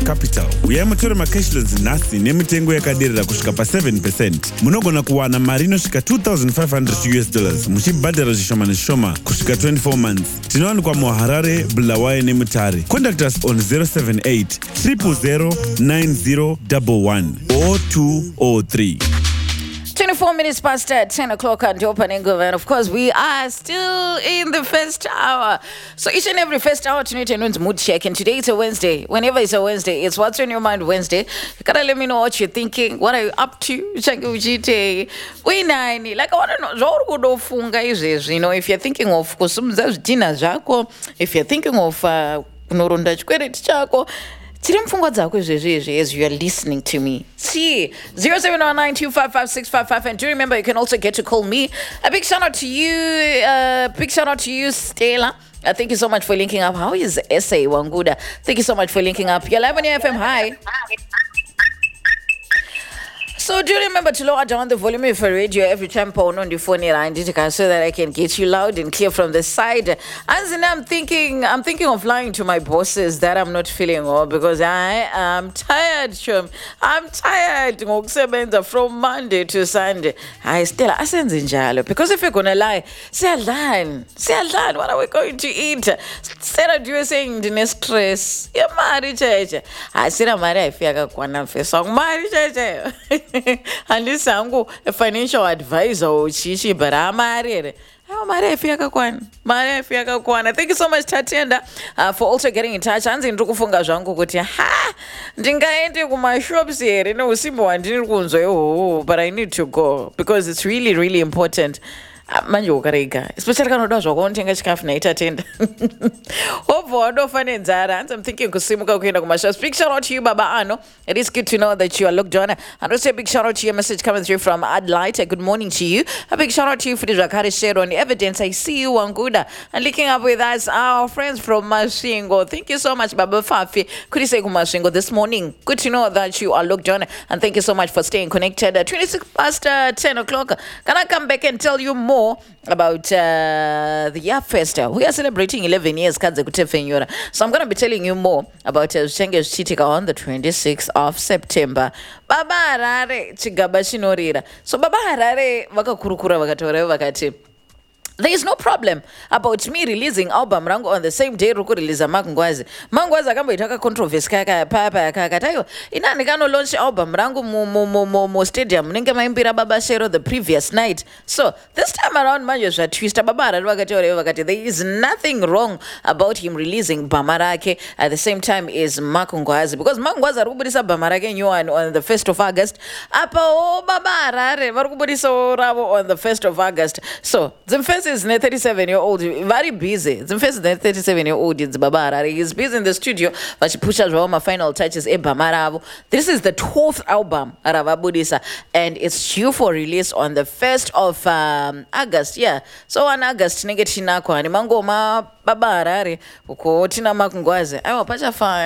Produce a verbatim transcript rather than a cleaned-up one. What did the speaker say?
Capital. Uyai mutore macashloans nhasi nemitengo yakaderera kusvika pa seven percent. Munogona kuwana mari inosvika two thousand five hundred US dollars muchibhadhara zvishoma nezvishoma kusvika twenty-four months. Tinowanikwa muHarare, Bulawayo neMutare. Contact us on zero seven eight, zero zero zero, nine zero one one or two oh three. twenty-four minutes past uh, ten o'clock and opening of, and of course we are still in the first hour. So each and every first hour tonight and mood check, and today it's a Wednesday. Whenever it's a Wednesday, it's What's on Your Mind Wednesday. You gotta let me know what you're thinking. What are you up to? Like I want to know, you know, if you're thinking of if you're thinking of uh, as you are listening to me. See, zero seven one nine two five five six five five. And do remember, you can also get to call me. A big shout out to you. Uh, big shout out to you, Stella. Uh, thank you so much for linking up. How is S A Wanguda? Thank you so much for linking up. You're live on your F M. Hi. So do remember to lower down the volume of your radio every time Paul on the phone line so that I can get you loud and clear from the side. And I'm thinking, I'm thinking of lying to my bosses that I'm not feeling well because I am tired. I'm tired from Monday to Sunday. I still asenze njalo because if you're gonna lie, say lie, say lie. What are we going to eat? Instead of you saying the stress, you're married. I said I'm married. I feel like I'm song married. Unless I'm a financial advisor or chichi, but I'm married. Oh, Maria Fiaka Maria Fiaka. Thank you so much, Tatienda, uh, for also getting in touch. Anzi ndukufunga zvangu kuti ha ndingaende kuma shops here ino usimbo wandiri kunzwa oh, but I need to go because it's really really important. Manje ukarega especially kana uda zvakaontenga chikafu naitatenda obva wadofa nenzara. And I'm thinking kusimuka kuenda kumashops. Big shout out to you, Baba Ano. It is good to know that you are looked on. And also a big shout out to your message coming through from Adlight. Good morning to you. A big shout out to you for the Jakari share on the evidence. I see you, Wanguda, and linking up with us, our friends from Mashingo. Thank you so much, Baba Fafi. Could you say Mashingo this morning? Good to know that you are looked on, and thank you so much for staying connected. Uh, twenty-six past uh, ten o'clock. Can I come back and tell you more about uh, the Yap Festa? We are celebrating eleven years. So I'm going to be telling you more about uh, Shenge's Chitika on the twenty-sixth of September. Baba Harare Chigabashinorira. So Baba Harare Vakakurukura Vakatora Vakati. There is no problem about me releasing album rangu on the same day ruku release Mangwazi. Mangwazi akambo itaka controversy kaka papa kaka tayo. Ina nikano launch album rangu mu mu mu mu, mu stadium. Ninge maimbira Baba Shero the previous night. So this time around manjo sha twista Baba wakati ore wakati. There is nothing wrong about him releasing Bamarake at the same time is Mangwazi because Mangwazi arukubudisa Bamarake new one on the first of August. Apa o Baba Harare varukubudisa ravo on the first of August. So the first is a thirty-seven year old, very busy. The first is a thirty-seven year old, it's Baba Harare. He's busy in the studio, but she pushes my final touches. This is the twelfth album, Budisa, and it's due for release on the first of um, August. Yeah, so on August, Nigetina Kwani Mango Ma Baba Harare, Uko Tina Makungwaze. I will patch a fire.